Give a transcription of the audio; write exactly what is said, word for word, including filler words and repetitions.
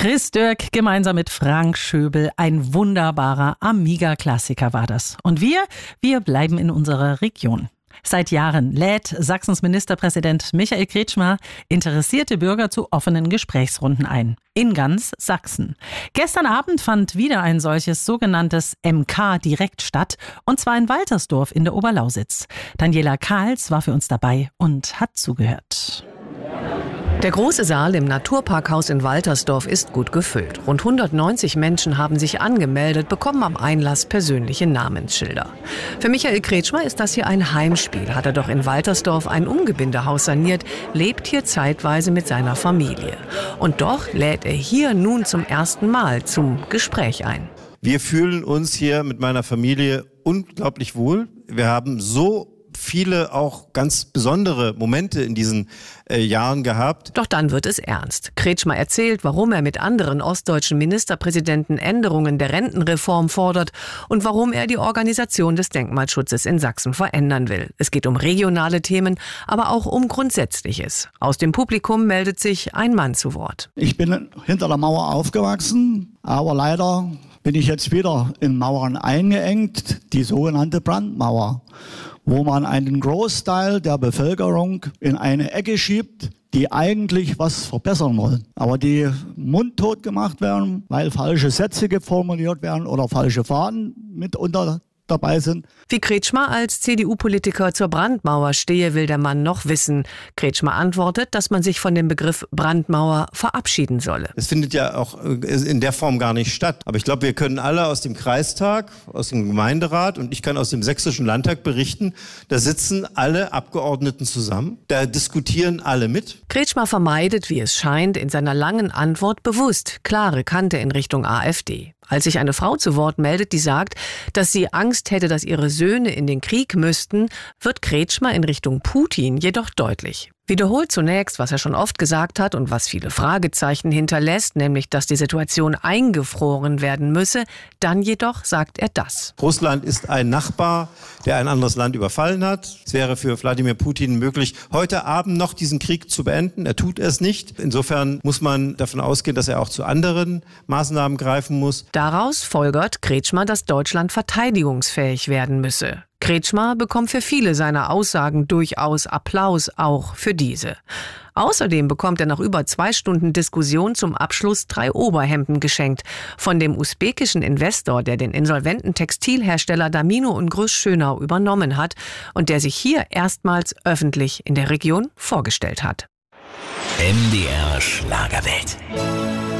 Chris Dörk gemeinsam mit Frank Schöbel. Ein wunderbarer Amiga-Klassiker war das. Und wir, wir bleiben in unserer Region. Seit Jahren lädt Sachsens Ministerpräsident Michael Kretschmer interessierte Bürger zu offenen Gesprächsrunden ein. In ganz Sachsen. Gestern Abend fand wieder ein solches sogenanntes M K direkt statt. Und zwar in Waltersdorf in der Oberlausitz. Daniela Kahls war für uns dabei und hat zugehört. Der große Saal im Naturparkhaus in Waltersdorf ist gut gefüllt. Rund hundertneunzig Menschen haben sich angemeldet, bekommen am Einlass persönliche Namensschilder. Für Michael Kretschmer ist das hier ein Heimspiel. Hat er doch in Waltersdorf ein Umgebindehaus saniert, lebt hier zeitweise mit seiner Familie. Und doch lädt er hier nun zum ersten Mal zum Gespräch ein. Wir fühlen uns hier mit meiner Familie unglaublich wohl. Wir haben so viele auch ganz besondere Momente in diesen äh, Jahren gehabt. Doch dann wird es ernst. Kretschmer erzählt, warum er mit anderen ostdeutschen Ministerpräsidenten Änderungen der Rentenreform fordert und warum er die Organisation des Denkmalschutzes in Sachsen verändern will. Es geht um regionale Themen, aber auch um Grundsätzliches. Aus dem Publikum meldet sich ein Mann zu Wort. Ich bin hinter der Mauer aufgewachsen, aber leider bin ich jetzt wieder in Mauern eingeengt, die sogenannte Brandmauer, wo man einen Großteil der Bevölkerung in eine Ecke schiebt, die eigentlich was verbessern wollen, aber die mundtot gemacht werden, weil falsche Sätze formuliert werden oder falsche Fahnen mitunter dabei sind. Wie Kretschmer als C D U-Politiker zur Brandmauer stehe, will der Mann noch wissen. Kretschmer antwortet, dass man sich von dem Begriff Brandmauer verabschieden solle. Es findet ja auch in der Form gar nicht statt. Aber ich glaube, wir können alle aus dem Kreistag, aus dem Gemeinderat und ich kann aus dem Sächsischen Landtag berichten, da sitzen alle Abgeordneten zusammen, da diskutieren alle mit. Kretschmer vermeidet, wie es scheint, in seiner langen Antwort bewusst klare Kante in Richtung AfD. Als sich eine Frau zu Wort meldet, die sagt, dass sie Angst hätte, dass ihre Söhne in den Krieg müssten, wird Kretschmer in Richtung Putin jedoch deutlich. Wiederholt zunächst, was er schon oft gesagt hat und was viele Fragezeichen hinterlässt, nämlich, dass die Situation eingefroren werden müsse. Dann jedoch sagt er das. Russland ist ein Nachbar, der ein anderes Land überfallen hat. Es wäre für Wladimir Putin möglich, heute Abend noch diesen Krieg zu beenden. Er tut es nicht. Insofern muss man davon ausgehen, dass er auch zu anderen Maßnahmen greifen muss. Daraus folgert Kretschmer, dass Deutschland verteidigungsfähig werden müsse. Kretschmer bekommt für viele seiner Aussagen durchaus Applaus, auch für diese. Außerdem bekommt er nach über zwei Stunden Diskussion zum Abschluss drei Oberhemden geschenkt. Von dem usbekischen Investor, der den insolventen Textilhersteller Damino und Grüß Schönau übernommen hat und der sich hier erstmals öffentlich in der Region vorgestellt hat. M D R Schlagerwelt.